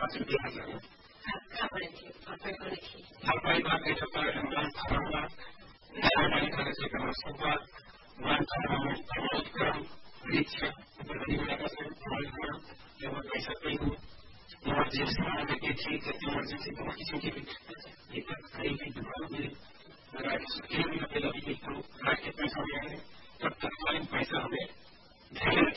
हजुर 2000 तपाईँ बाँकी तपाईँहरूमा थाहा न्यायलाई गरेको सभा मान्छेहरू अनुरोधक्रम वृक्ष गरिरहेका छन् यो भइसक्यो इमर्जेन्सी आएदेखि इमर्जेन्सी किसिमको